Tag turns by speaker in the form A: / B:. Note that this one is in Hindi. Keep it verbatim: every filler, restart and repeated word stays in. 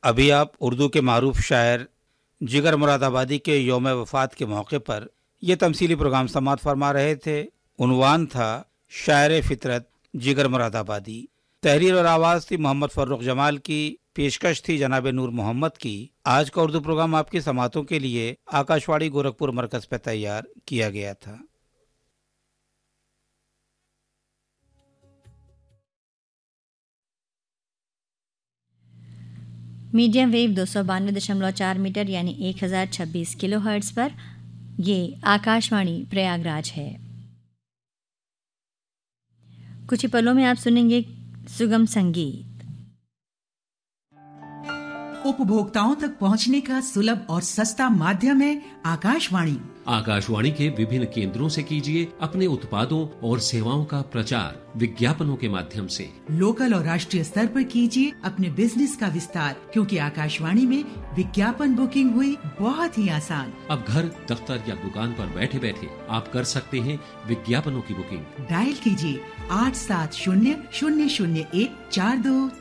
A: अभी आप उर्दू के मारूफ शायर जिगर मुरादाबादी के यौम वफ़ात के मौके पर यह तमसीली प्रोग्राम समाअत फरमा रहे थे। उन्वान था शायर फितरत जिगर मुरादाबादी। तहरीर और आवाज़ थी मोहम्मद फ़र्रुख जमाल की। पेशकश थी जनाब नूर मोहम्मद की। आज का उर्दू प्रोग्राम आपकी समातों के लिए आकाशवाणी गोरखपुर मरकज़ पर तैयार किया गया था।
B: मीडियम वेव दो सौ बानवे दशमलव चार मीटर यानी एक हज़ार छब्बीस किलो हर्ट्ज़ पर ये आकाशवाणी प्रयागराज है। कुछ ही पलों में आप सुनेंगे सुगम संगीत।
C: उपभोक्ताओं तक पहुंचने का सुलभ और सस्ता माध्यम है आकाशवाणी।
D: आकाशवाणी के विभिन्न केंद्रों से कीजिए अपने उत्पादों और सेवाओं का प्रचार विज्ञापनों के माध्यम से।
C: लोकल और राष्ट्रीय स्तर पर कीजिए अपने बिजनेस का विस्तार, क्योंकि आकाशवाणी में विज्ञापन बुकिंग हुई बहुत ही आसान।
D: अब घर, दफ्तर या दुकान पर बैठे बैठे आप कर सकते हैं विज्ञापनों की बुकिंग।
C: डायल कीजिए आठ सात शून्य शून्य शून्य एक चार दो